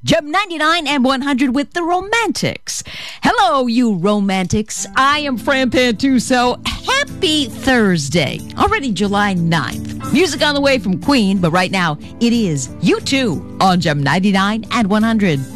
Gem 99 and 100 with the Romantics. Hello, you romantics. I am Fran Pantuso. Happy Thursday. Already July 9th. Music on the way from Queen, but right now it is U2 on Gem 99 and 100.